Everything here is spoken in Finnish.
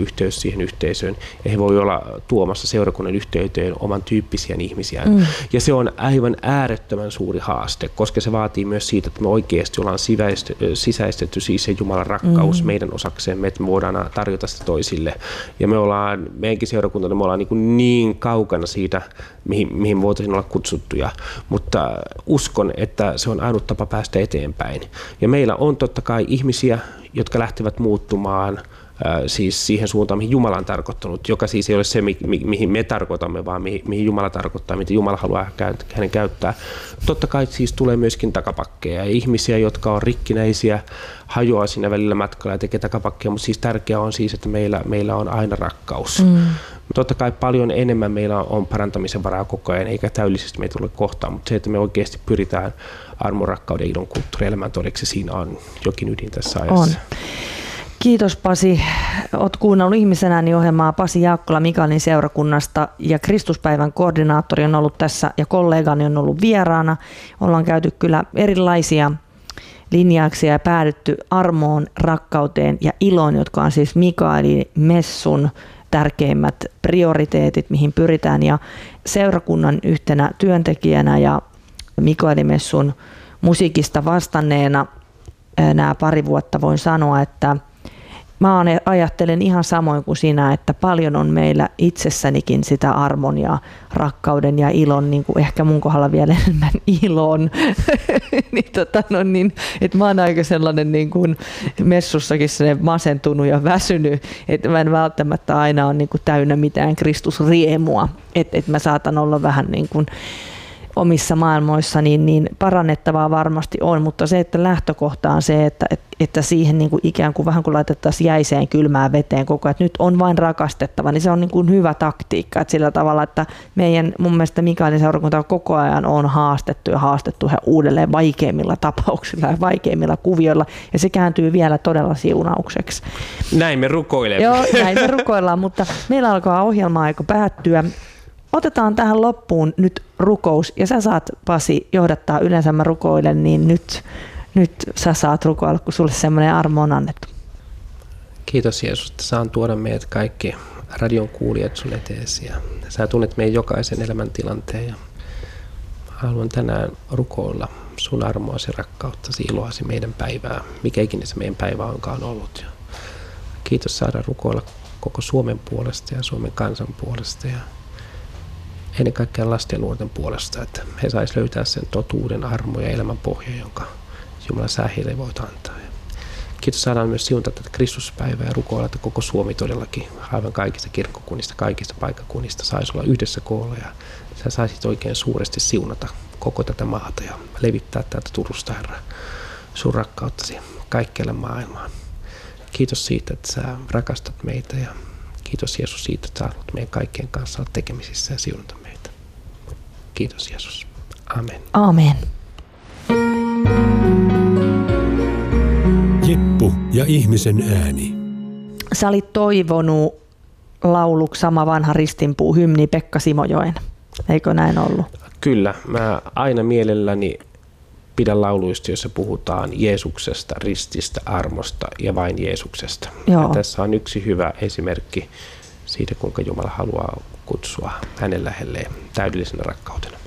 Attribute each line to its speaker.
Speaker 1: yhteys siihen yhteisöön ja he voi olla tuomassa seurakunnan yhteyteen oman tyyppisiä ihmisiä. Ja se on aivan äärettömän suuri haaste, koska se vaatii myös siitä, että me oikeasti ollaan sisäistetty siis se Jumalan rakkaus meidän osaksemme, että me voidaan tarjota sitä toisille. Ja meidänkin seurakuntana me ollaan niin kaukana siitä, mihin voitaisiin olla kutsuttuja, mutta uskon, että se on ainut tapa päästä eteenpäin. Ja meillä on totta kai ihmisiä, jotka lähtevät muuttumaan siis siihen suuntaan, mihin Jumala on tarkoittanut, joka siis ei ole se, mihin me tarkoitamme, vaan mihin Jumala tarkoittaa, mitä Jumala haluaa hänen käyttää. Totta kai siis tulee myöskin takapakkeja ja ihmisiä, jotka on rikkinäisiä, hajoaa siinä välillä matkalla ja tekee takapakkeja, mutta siis tärkeää on siis, että meillä on aina rakkaus. Totta kai paljon enemmän meillä on parantamisen varaa koko ajan, eikä täydellisesti meitä tule kohtaan, mutta se, että me oikeasti pyritään armon, rakkauden, ilon, kulttuurielämään todeksi, siinä on jokin ydin tässä ajassa.
Speaker 2: On. Kiitos Pasi. Olet kuunnellut Ihmisen ääni -ohjelmaa. Pasi Jaakkola Mikaelin seurakunnasta ja Kristuspäivän koordinaattori on ollut tässä ja kollegani on ollut vieraana. Ollaan käyty kyllä erilaisia linjauksia ja päädytty armoon, rakkauteen ja iloon, jotka on siis Mikaelin messun tärkeimmät prioriteetit, mihin pyritään. Ja seurakunnan yhtenä työntekijänä ja Mikaelin messun musiikista vastanneena nämä pari vuotta voin sanoa, että mä ajattelen ihan samoin kuin sinä, että paljon on meillä itsessänikin sitä armon ja rakkauden ja ilon, niin kuin ehkä mun kohdalla vielä enemmän ilon. Että mä oon aika sellainen niin kuin messussakin masentunut ja väsynyt, että mä en välttämättä aina ole niin kuin täynnä mitään Kristusriemua, että mä saatan olla vähän niin kuin omissa maailmoissa, niin parannettavaa varmasti on, mutta se, että lähtökohta on se, että siihen niin kuin ikään kuin vähän kuin laitettaisiin jäiseen kylmään veteen koko ajan, että nyt on vain rakastettava, niin se on niin kuin hyvä taktiikka, että sillä tavalla, että mun mielestä Mikaelin seurakunta koko ajan on haastettu ja uudelleen vaikeimmilla tapauksilla ja vaikeimmilla kuvioilla, ja se kääntyy vielä todella siunaukseksi.
Speaker 1: Näin me rukoilemme.
Speaker 2: Joo, näin me rukoillaan, mutta meillä alkaa ohjelma-aika päättyä. Otetaan tähän loppuun nyt rukous, ja sä saat, Pasi, johdattaa. Yleensä mä rukoilen, niin nyt sä saat rukoilla, kun sulle semmoinen armo on annettu.
Speaker 1: Kiitos Jeesus, että saan tuoda meidät kaikki radion kuulijat sun eteesi. Ja sä tunnet meidän jokaisen elämäntilanteen. Ja haluan tänään rukoilla sun armoasi, rakkauttasi, iloasi meidän päivää, mikä ikinä se meidän päivä onkaan ollut. Ja kiitos saada rukoilla koko Suomen puolesta ja Suomen kansan puolesta. Ja ennen kaikkea lasten ja nuorten puolesta, että he saisivat löytää sen totuuden, armo ja elämän pohja, jonka Jumala sä heille voit antaa. Ja kiitos, saadaan myös siunata tätä Kristuspäivää ja rukoilla, että koko Suomi todellakin, aivan kaikista kirkkokunnista, kaikista paikkakunnista saisi olla yhdessä koolla ja sä saisit oikein suuresti siunata koko tätä maata ja levittää täältä Turusta, Herra, sun rakkauttasi kaikkialle maailmaan. Kiitos siitä, että sä rakastat meitä ja kiitos Jeesus siitä, että sä haluat meidän kaikkien kanssa olla tekemisissä ja siunata meitä. Kiitos Jeesus. Amen.
Speaker 2: Amen.
Speaker 3: Jeppu ja Ihmisen ääni.
Speaker 2: Sä olit toivonut lauluksi Sama vanha ristinpuu -hymni Pekka Simojoen. Eikö näin ollut?
Speaker 1: Kyllä. Mä aina mielelläni pidän lauluista, joissa puhutaan Jeesuksesta, rististä, armosta ja vain Jeesuksesta. Ja tässä on yksi hyvä esimerkki siitä, kuinka Jumala haluaa kutsua hänen lähelleen täydellisenä rakkautena.